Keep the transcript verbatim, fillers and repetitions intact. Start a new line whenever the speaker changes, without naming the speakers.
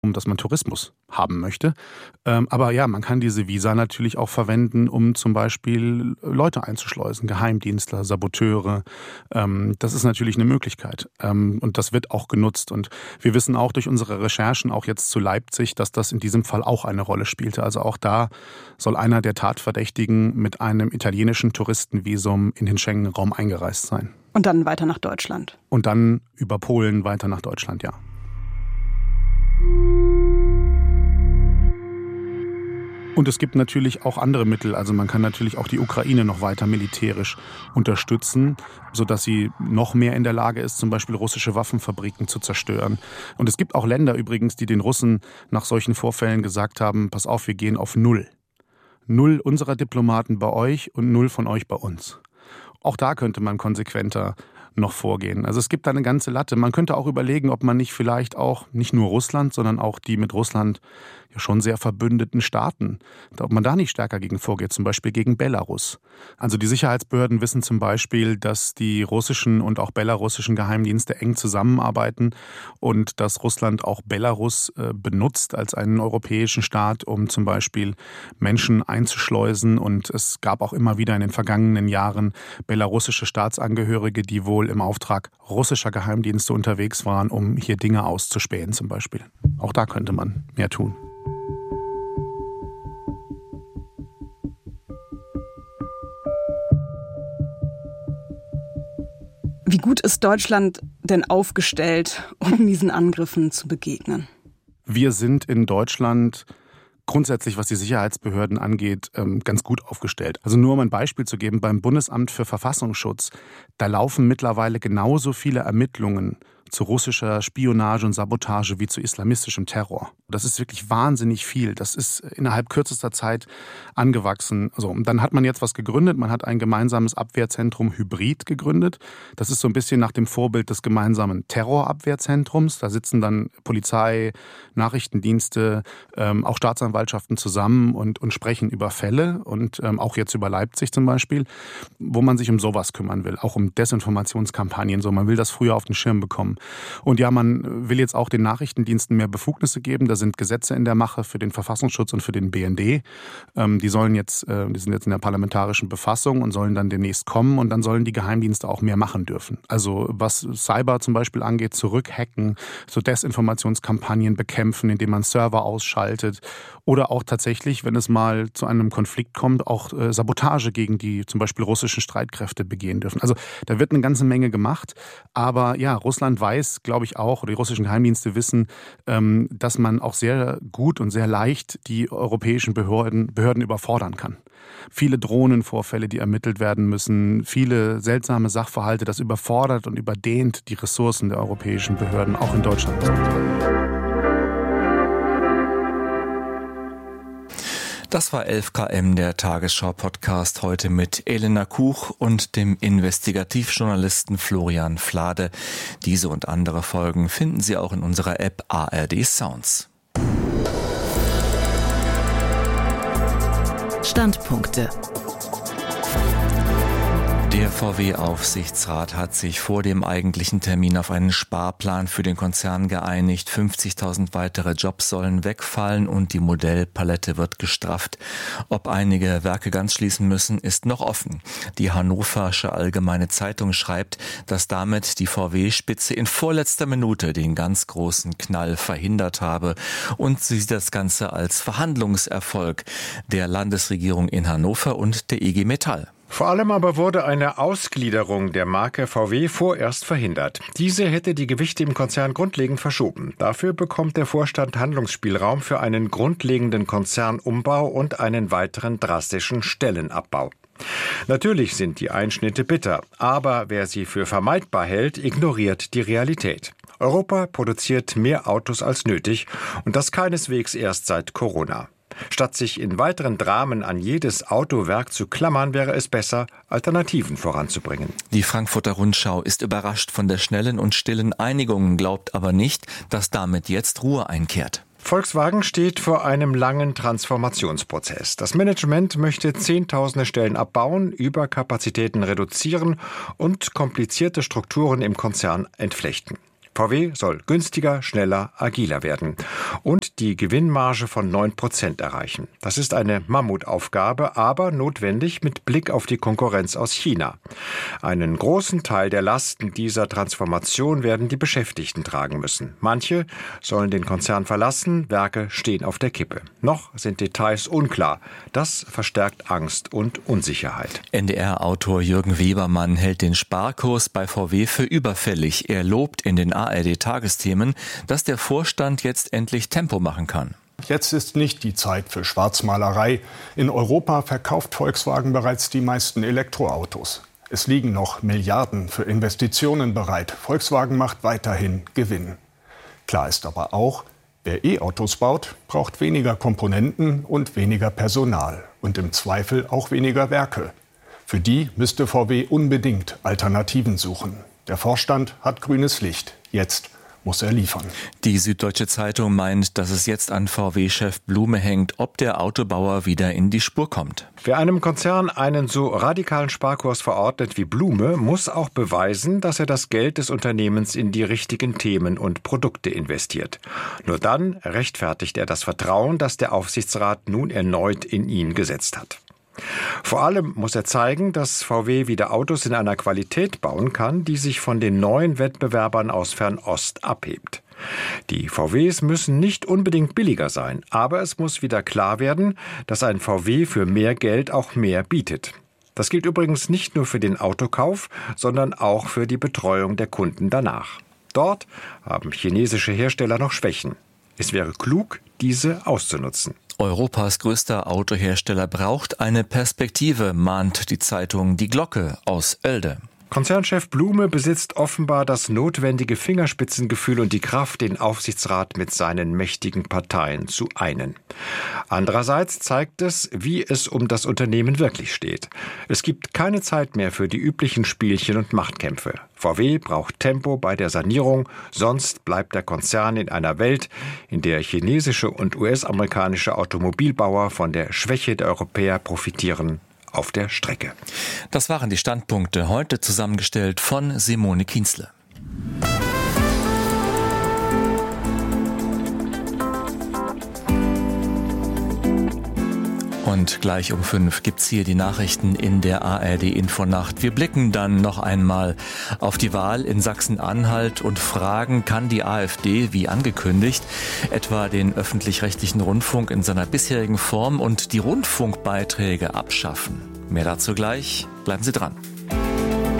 dass man Tourismus haben möchte. Ähm, aber ja, man kann diese Visa natürlich auch verwenden, um zum Beispiel Leute einzuschleusen, Geheimdienstler, Saboteure. Ähm, das ist natürlich eine Möglichkeit. Ähm, und das wird auch genutzt. Und wir wissen auch durch unsere Recherchen, auch jetzt zu Leipzig, dass das in diesem Fall auch eine Rolle spielte. Also auch da soll einer der Tatverdächtigen mit einem italienischen Touristenvisum in den Schengen-Raum eingereist sein.
Und dann weiter nach Deutschland.
Und dann über Polen weiter nach Deutschland, ja. Und es gibt natürlich auch andere Mittel. Also man kann natürlich auch die Ukraine noch weiter militärisch unterstützen, sodass sie noch mehr in der Lage ist, zum Beispiel russische Waffenfabriken zu zerstören. Und es gibt auch Länder übrigens, die den Russen nach solchen Vorfällen gesagt haben, pass auf, wir gehen auf Null. Null unserer Diplomaten bei euch und null von euch bei uns. Auch da könnte man konsequenter noch vorgehen. Also es gibt da eine ganze Latte. Man könnte auch überlegen, ob man nicht vielleicht auch nicht nur Russland, sondern auch die mit Russland ja schon sehr verbündeten Staaten, ob man da nicht stärker gegen vorgeht, zum Beispiel gegen Belarus. Also die Sicherheitsbehörden wissen zum Beispiel, dass die russischen und auch belarussischen Geheimdienste eng zusammenarbeiten und dass Russland auch Belarus äh, benutzt als einen europäischen Staat, um zum Beispiel Menschen einzuschleusen. Und es gab auch immer wieder in den vergangenen Jahren belarussische Staatsangehörige, die wohl im Auftrag russischer Geheimdienste unterwegs waren, um hier Dinge auszuspähen zum Beispiel. Auch da könnte man mehr tun.
Wie gut ist Deutschland denn aufgestellt, um diesen Angriffen zu begegnen?
Wir sind in Deutschland grundsätzlich, was die Sicherheitsbehörden angeht, ganz gut aufgestellt. Also nur um ein Beispiel zu geben, beim Bundesamt für Verfassungsschutz, da laufen mittlerweile genauso viele Ermittlungen zu russischer Spionage und Sabotage wie zu islamistischem Terror. Das ist wirklich wahnsinnig viel. Das ist innerhalb kürzester Zeit angewachsen. Also, und dann hat man jetzt was gegründet. Man hat ein gemeinsames Abwehrzentrum Hybrid gegründet. Das ist so ein bisschen nach dem Vorbild des gemeinsamen Terrorabwehrzentrums. Da sitzen dann Polizei, Nachrichtendienste, ähm, auch Staatsanwaltschaften zusammen und, und sprechen über Fälle und ähm, auch jetzt über Leipzig zum Beispiel, wo man sich um sowas kümmern will, auch um Desinformationskampagnen. So, man will das früher auf den Schirm bekommen. Und ja, man will jetzt auch den Nachrichtendiensten mehr Befugnisse geben. Da sind Gesetze in der Mache für den Verfassungsschutz und für den B N D. Ähm, die sollen jetzt, äh, die sind jetzt in der parlamentarischen Befassung und sollen dann demnächst kommen. Und dann sollen die Geheimdienste auch mehr machen dürfen. Also was Cyber zum Beispiel angeht, zurückhacken, so Desinformationskampagnen bekämpfen, indem man Server ausschaltet. Oder auch tatsächlich, wenn es mal zu einem Konflikt kommt, auch äh, Sabotage gegen die zum Beispiel russischen Streitkräfte begehen dürfen. Also da wird eine ganze Menge gemacht. Aber ja, Russland weiß, glaube ich auch, oder die russischen Geheimdienste wissen, ähm, dass man auch sehr gut und sehr leicht die europäischen Behörden, Behörden überfordern kann. Viele Drohnenvorfälle, die ermittelt werden müssen, viele seltsame Sachverhalte, das überfordert und überdehnt die Ressourcen der europäischen Behörden, auch in Deutschland.
Das war elf K M, der Tagesschau-Podcast, heute mit Elena Kuch und dem Investigativjournalisten Florian Flade. Diese und andere Folgen finden Sie auch in unserer App A R D Sounds.
Standpunkte.
Der V W-Aufsichtsrat hat sich vor dem eigentlichen Termin auf einen Sparplan für den Konzern geeinigt. fünfzigtausend weitere Jobs sollen wegfallen und die Modellpalette wird gestrafft. Ob einige Werke ganz schließen müssen, ist noch offen. Die Hannoversche Allgemeine Zeitung schreibt, dass damit die V W-Spitze in vorletzter Minute den ganz großen Knall verhindert habe und sie sieht das Ganze als Verhandlungserfolg der Landesregierung in Hannover und der I G Metall.
Vor allem aber wurde eine Ausgliederung der Marke V W vorerst verhindert. Diese hätte die Gewichte im Konzern grundlegend verschoben. Dafür bekommt der Vorstand Handlungsspielraum für einen grundlegenden Konzernumbau und einen weiteren drastischen Stellenabbau. Natürlich sind die Einschnitte bitter, aber wer sie für vermeidbar hält, ignoriert die Realität. Europa produziert mehr Autos als nötig und das keineswegs erst seit Corona. Statt sich in weiteren Dramen an jedes Autowerk zu klammern, wäre es besser, Alternativen voranzubringen.
Die Frankfurter Rundschau ist überrascht von der schnellen und stillen Einigung, glaubt aber nicht, dass damit jetzt Ruhe einkehrt.
Volkswagen steht vor einem langen Transformationsprozess. Das Management möchte Zehntausende Stellen abbauen, Überkapazitäten reduzieren und komplizierte Strukturen im Konzern entflechten. V W soll günstiger, schneller, agiler werden und die Gewinnmarge von neun Prozent erreichen. Das ist eine Mammutaufgabe, aber notwendig mit Blick auf die Konkurrenz aus China. Einen großen Teil der Lasten dieser Transformation werden die Beschäftigten tragen müssen. Manche sollen den Konzern verlassen, Werke stehen auf der Kippe. Noch sind Details unklar. Das verstärkt Angst und Unsicherheit.
N D R-Autor Jürgen Webermann hält den Sparkurs bei V W für überfällig. Er lobt in den A R D-Tagesthemen, dass der Vorstand jetzt endlich Tempo machen kann.
Jetzt ist nicht die Zeit für Schwarzmalerei. In Europa verkauft Volkswagen bereits die meisten Elektroautos. Es liegen noch Milliarden für Investitionen bereit. Volkswagen macht weiterhin Gewinn. Klar ist aber auch, wer E-Autos baut, braucht weniger Komponenten und weniger Personal und im Zweifel auch weniger Werke. Für die müsste V W unbedingt Alternativen suchen. Der Vorstand hat grünes Licht. Jetzt muss er liefern.
Die Süddeutsche Zeitung meint, dass es jetzt an V W-Chef Blume hängt, ob der Autobauer wieder in die Spur kommt.
Wer einem Konzern einen so radikalen Sparkurs verordnet wie Blume, muss auch beweisen, dass er das Geld des Unternehmens in die richtigen Themen und Produkte investiert. Nur dann rechtfertigt er das Vertrauen, das der Aufsichtsrat nun erneut in ihn gesetzt hat. Vor allem muss er zeigen, dass V W wieder Autos in einer Qualität bauen kann, die sich von den neuen Wettbewerbern aus Fernost abhebt. Die V Ws müssen nicht unbedingt billiger sein, aber es muss wieder klar werden, dass ein V W für mehr Geld auch mehr bietet. Das gilt übrigens nicht nur für den Autokauf, sondern auch für die Betreuung der Kunden danach. Dort haben chinesische Hersteller noch Schwächen. Es wäre klug, diese auszunutzen.
Europas größter Autohersteller braucht eine Perspektive, mahnt die Zeitung Die Glocke aus Oelde.
Konzernchef Blume besitzt offenbar das notwendige Fingerspitzengefühl und die Kraft, den Aufsichtsrat mit seinen mächtigen Parteien zu einen. Andererseits zeigt es, wie es um das Unternehmen wirklich steht. Es gibt keine Zeit mehr für die üblichen Spielchen und Machtkämpfe. V W braucht Tempo bei der Sanierung, sonst bleibt der Konzern in einer Welt, in der chinesische und U S-amerikanische Automobilbauer von der Schwäche der Europäer profitieren, auf der Strecke.
Das waren die Standpunkte, heute zusammengestellt von Simone Kienzle. Und gleich um fünf gibt's hier die Nachrichten in der A R D-Infonacht. Wir blicken dann noch einmal auf die Wahl in Sachsen-Anhalt und fragen, kann die AfD, wie angekündigt, etwa den öffentlich-rechtlichen Rundfunk in seiner bisherigen Form und die Rundfunkbeiträge abschaffen? Mehr dazu gleich. Bleiben Sie dran.